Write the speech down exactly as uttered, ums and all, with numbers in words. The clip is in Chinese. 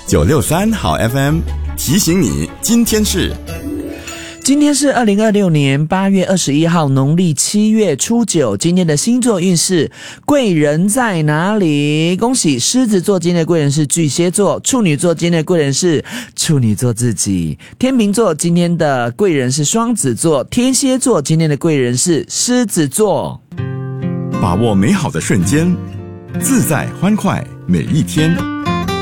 九六三好 F M 提醒你，今天是今天是二零二六年八月二十一号，农历七月初九。今天的星座运势，贵人在哪里？恭喜狮子座今天的贵人是巨蟹座，处女座今天的贵人是处女座自己，天秤座今天的贵人是双子座，天蝎座今天的贵人是狮子座。 把握美好的瞬间，自在欢快每一天。